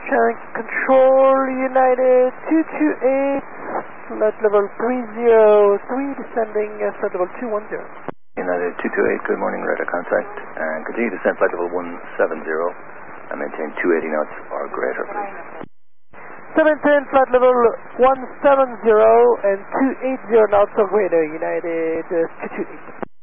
Channel Control, United 228, flight level 303, descending flight level 210. United 228, good morning, radar contact, and continue to descend flight level 170, and maintain 280 knots or greater, please. 710, flight level 170 and 280 knots or greater, United 228.